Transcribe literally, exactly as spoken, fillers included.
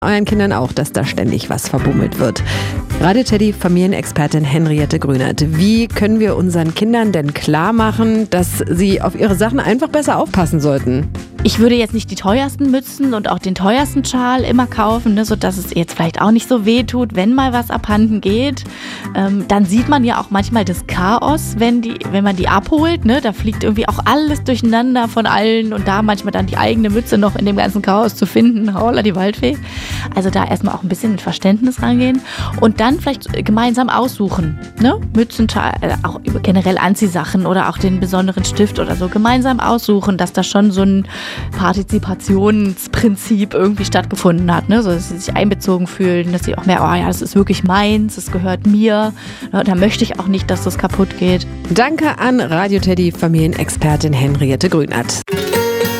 euren Kindern auch, dass da ständig was verbummelt wird. Radio Teddy Familienexpertin Henriette Grünert. Wie können wir unseren Kindern denn klar machen, dass sie auf ihre Sachen einfach besser aufpassen sollten? Ich würde jetzt nicht die teuersten Mützen und auch den teuersten Schal immer kaufen, ne, sodass es jetzt vielleicht auch nicht so weh tut, wenn mal was abhanden geht. Ähm, dann sieht man ja auch manchmal das Chaos, wenn, die, wenn man die abholt. Ne, da fliegt irgendwie auch alles durcheinander von allen und da manchmal dann die eigene Mütze noch in dem ganzen Chaos zu finden. Holla die Waldfee. Also da erstmal auch ein bisschen mit Verständnis rangehen und dann vielleicht gemeinsam aussuchen. Ne? Mützen, äh, auch generell Anziehsachen oder auch den besonderen Stift oder so gemeinsam aussuchen, dass da schon so ein Partizipationsprinzip irgendwie stattgefunden hat, ne? So, dass sie sich einbezogen fühlen, dass sie auch merken, oh ja, das ist wirklich meins, das gehört mir, da möchte ich auch nicht, dass das kaputt geht. Danke an Radio Teddy Familienexpertin Henriette Grünert.